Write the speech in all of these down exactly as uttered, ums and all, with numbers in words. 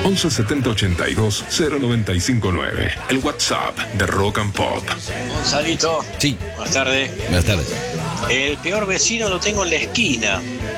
once setenta ochenta y dos cero noventa y cinco nueve. El WhatsApp de Rock and Pop. Gonzalito. Sí. Buenas tardes. Buenas tardes. El peor vecino lo tengo en la esquina.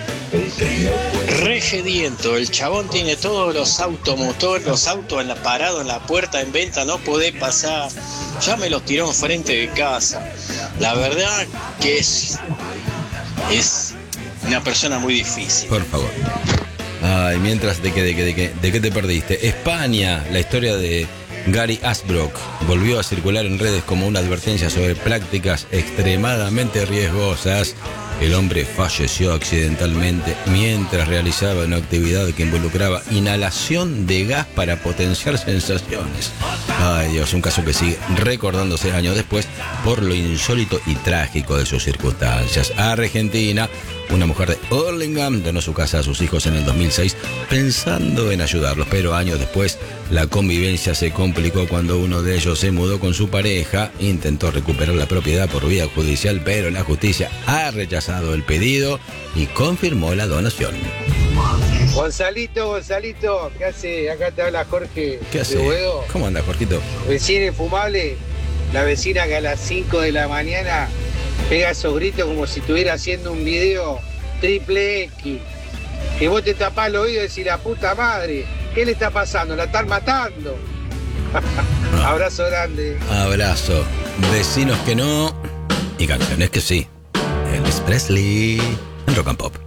Regediento, el chabón tiene todos los automotores, los autos en la parado en la puerta en venta, no podés pasar. Ya me los tiró enfrente de casa. La verdad que es, es una persona muy difícil. Por favor. Ay, mientras, ¿de qué, de qué, de qué, de qué te perdiste? España, la historia de Gary Asbrook volvió a circular en redes como una advertencia sobre prácticas extremadamente riesgosas. El hombre falleció accidentalmente mientras realizaba una actividad que involucraba inhalación de gas para potenciar sensaciones. Ay Dios, un caso que sigue recordándose años después por lo insólito y trágico de sus circunstancias. Argentina, una mujer de Hurlingham donó su casa a sus hijos en el dos mil seis pensando en ayudarlos, pero años después la convivencia se complicó cuando uno de ellos se mudó con su pareja, intentó recuperar la propiedad por vía judicial, pero la justicia ha rechazado el pedido y confirmó la donación. Gonzalito, Gonzalito, ¿qué hace? Acá te habla Jorge. ¿Qué hace? ¿Cómo anda, Jorgito? Vecina infumable, la vecina que a las cinco de la mañana pega esos gritos como si estuviera haciendo un video triple X. Que vos te tapás el oído y decís, la puta madre, ¿qué le está pasando? ¿La están matando? Abrazo grande. Abrazo. Vecinos que no y canciones que sí. Elvis Presley en Rock and Pop.